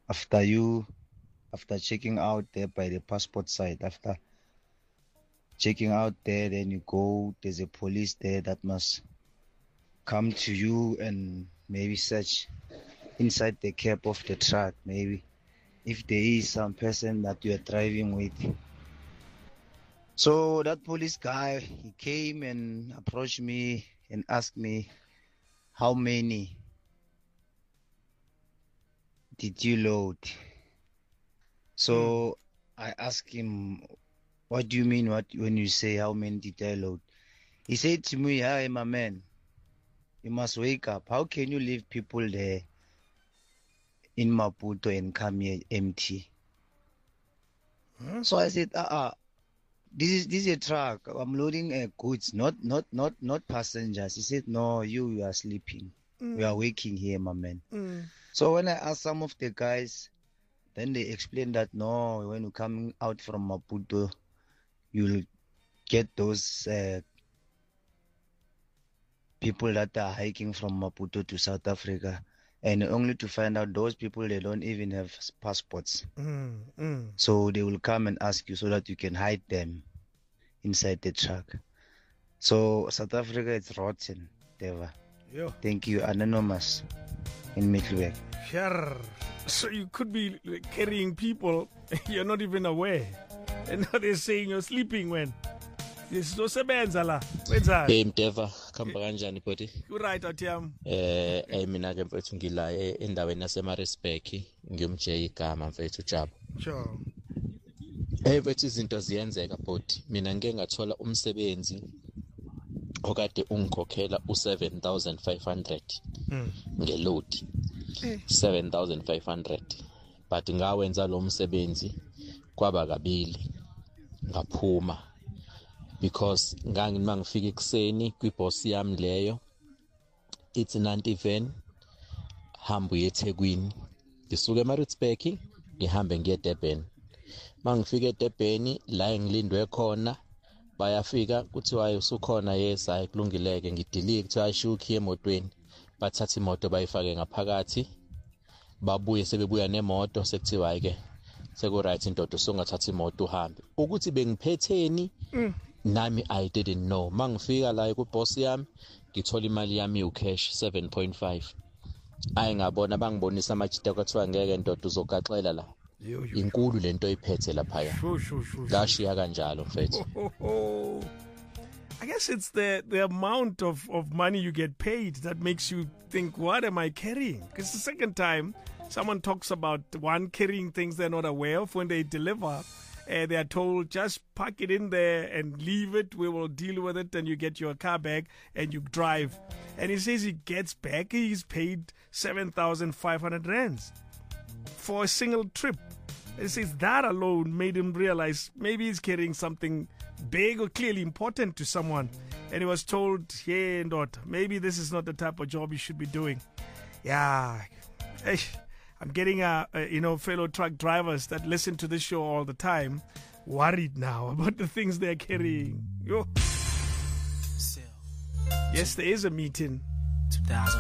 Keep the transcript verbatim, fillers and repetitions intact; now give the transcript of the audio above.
after you, after checking out there by the passport side, after checking out there, then you go, there's a police there that must come to you and maybe search inside the cab of the truck, maybe if there is some person that you are driving with. So that police guy, he came and approached me and asked me, how many did you load? So mm. I asked him, what do you mean what when you say how many did I load? He said to me, hi, my man, you must wake up. How can you leave people there in Maputo and come here empty? Huh? So I said, uh-uh. This is this is a truck. I'm loading uh, goods, not not not not passengers. He said, no, you, you are sleeping. Mm. We are waking here, my man. Mm. So when I asked some of the guys, then they explained that no, when you're coming out from Maputo, you'll get those uh, people that are hiking from Maputo to South Africa, and only to find out those people, they don't even have passports. Mm, mm. So they will come and ask you so that you can hide them inside the truck. So South Africa is rotten, Deva. Yo. Thank you, Anonymous in Middelburg. Sure. So you could be carrying people, you're not even aware. And now they're saying you're sleeping when? Sizosebenza la. Wenzani? Hey Mdeva, khamba kanjani body? Right out yami. Eh, eh mina ke mfethu ngila endaweni yaseMaritzburg, ngiyumje igama mfethu Jabu. Sure. Eh mfethu izinto ziyenzeka body. Mina ngeke ngathola umsebenzi okade ungikhokhela u seven thousand five hundred mm. ngeload. seven thousand five hundred. But ngawenza lo msebenzi kwaba kabili ngaphuma. Because ngangi mangifika ekuseni kwiboss yami leyo ithi nanti van hamba uye eThekwini, ngisuke eMaritzburg ngihambe ngiye eDurban. Mangifika eDurban la engilindwe khona bayafika kuthiwa usukhona, yes hayi kulungileke, ngidilike kuthiwa ayishuki emotweni, bathatha imoto bayifake ngaphakathi, babuye sebebuya nemoto sekuthiwa hayi ke seku right indoda usungathatha imoto uhambe. Ukuthi bengiphetheni mm. nami I didn't know. Mangifika la ku boss yami ngithola imali yami ucash seven point five. Ayi ngabona bangibonisa amajita kwathiwa ngeke indoda uzogaxela la. Inkulu lento iphethe lapha ya. Ngashiya kanjalo mfethu. I guess it's the the amount of of money you get paid that makes you think, what am I carrying? Because the second time someone talks about one carrying things they're not aware of when they deliver. Uh, they are told, just park it in there and leave it. We will deal with it. And you get your car back and you drive. And he says he gets back. He's paid seven thousand five hundred rands for a single trip. And he says that alone made him realize maybe he's carrying something big or clearly important to someone. And he was told, hey, not, maybe this is not the type of job you should be doing. Yeah. Hey. I'm getting, uh, uh, you know, fellow truck drivers that listen to this show all the time worried now about the things they're carrying. Yo. Yes, there is a meeting.